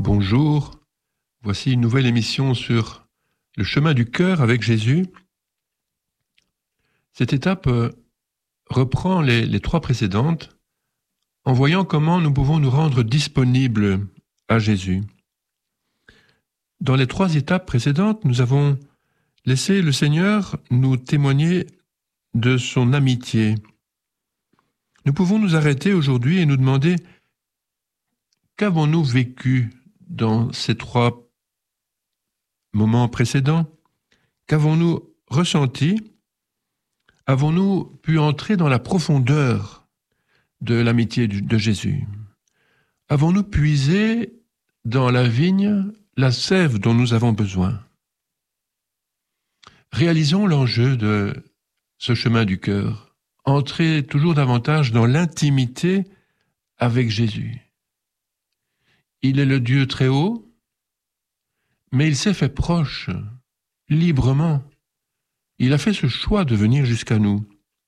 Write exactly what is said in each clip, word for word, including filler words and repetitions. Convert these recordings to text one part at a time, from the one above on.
Bonjour, voici une nouvelle émission sur le chemin du cœur avec Jésus. Cette étape euh, reprend les, les trois précédentes en voyant comment nous pouvons nous rendre disponibles à Jésus. Dans les trois étapes précédentes, nous avons laissé le Seigneur nous témoigner de son amitié. Nous pouvons nous arrêter aujourd'hui et nous demander qu'avons-nous vécu dans ces trois moments précédents? Qu'avons-nous ressenti? Avons-nous pu entrer dans la profondeur de l'amitié de Jésus? Avons-nous puisé dans la vigne la sève dont nous avons besoin? Réalisons l'enjeu de ce chemin du cœur. Entrer toujours davantage dans l'intimité avec Jésus. Il est le Dieu très haut, mais il s'est fait proche, librement. Il a fait ce choix de venir jusqu'à nous.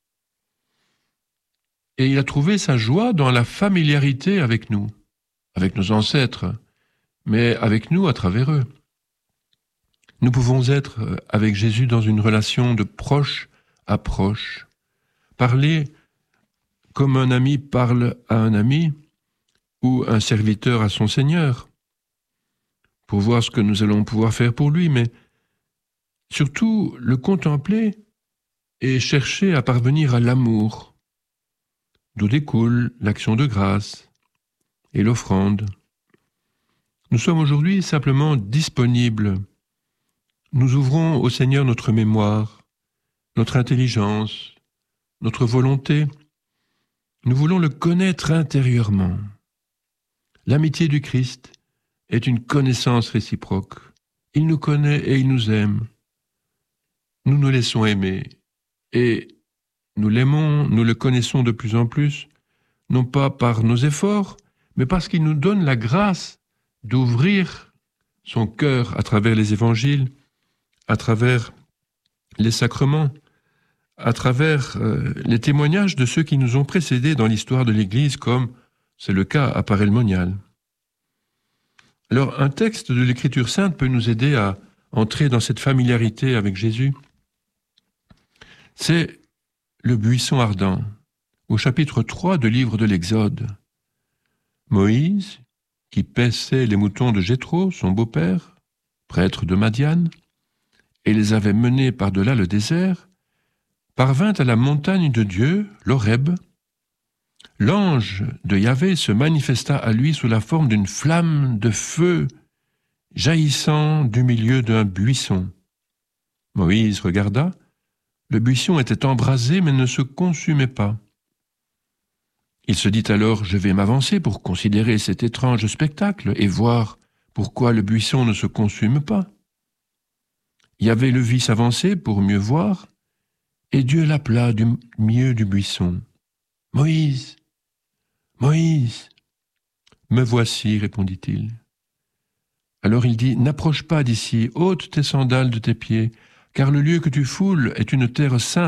Et il a trouvé sa joie dans la familiarité avec nous, avec nos ancêtres, mais avec nous à travers eux. Nous pouvons être avec Jésus dans une relation de proche à proche, parler comme un ami parle à un ami, ou un serviteur à son Seigneur, pour voir ce que nous allons pouvoir faire pour lui, mais surtout le contempler et chercher à parvenir à l'amour, d'où découle l'action de grâce et l'offrande. Nous sommes aujourd'hui simplement disponibles. Nous ouvrons au Seigneur notre mémoire, notre intelligence, notre volonté. Nous voulons le connaître intérieurement. L'amitié du Christ est une connaissance réciproque. Il nous connaît et il nous aime. Nous nous laissons aimer et nous l'aimons, nous le connaissons de plus en plus, non pas par nos efforts, mais parce qu'il nous donne la grâce d'ouvrir son cœur à travers les évangiles, à travers les sacrements, à travers euh, les témoignages de ceux qui nous ont précédés dans l'histoire de l'Église, comme c'est le cas à Paray-le-Monial. Alors, un texte de l'Écriture sainte peut nous aider à entrer dans cette familiarité avec Jésus. C'est le buisson ardent, au chapitre trois du livre de l'Exode. Moïse, qui paissait les moutons de Jéthro, son beau-père, prêtre de Madian, et les avait menés par-delà le désert, parvint à la montagne de Dieu, l'Horeb. L'ange de Yahvé se manifesta à lui sous la forme d'une flamme de feu jaillissant du milieu d'un buisson. Moïse regarda, le buisson était embrasé mais ne se consumait pas. Il se dit alors, je vais m'avancer pour considérer cet étrange spectacle et voir pourquoi le buisson ne se consume pas. Yahvé le vit s'avancer pour mieux voir, et Dieu l'appela du milieu du buisson. « Moïse, Moïse !»« Me voici, répondit-il. Alors il dit, « N'approche pas d'ici, ôte tes sandales de tes pieds, car le lieu que tu foules est une terre sainte. »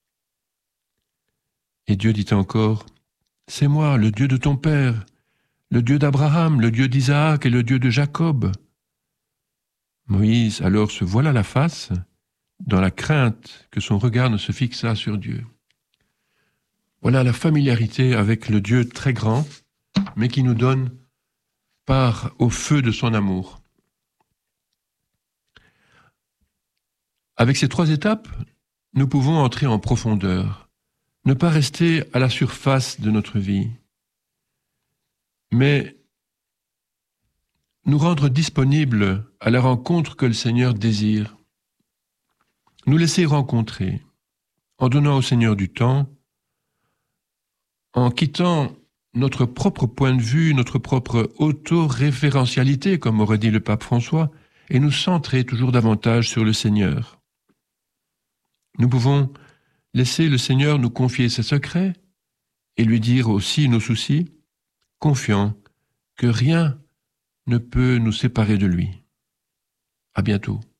Et Dieu dit encore, « C'est moi, le Dieu de ton père, le Dieu d'Abraham, le Dieu d'Isaac et le Dieu de Jacob. » Moïse alors se voila la face, dans la crainte que son regard ne se fixât sur Dieu. Voilà la familiarité avec le Dieu très grand, mais qui nous donne part au feu de son amour. Avec ces trois étapes, nous pouvons entrer en profondeur, ne pas rester à la surface de notre vie, mais nous rendre disponibles à la rencontre que le Seigneur désire, nous laisser rencontrer, en donnant au Seigneur du temps, en quittant notre propre point de vue, notre propre autoréférentialité, comme aurait dit le pape François, et nous centrer toujours davantage sur le Seigneur. Nous pouvons laisser le Seigneur nous confier ses secrets et lui dire aussi nos soucis, confiants que rien ne peut nous séparer de lui. À bientôt.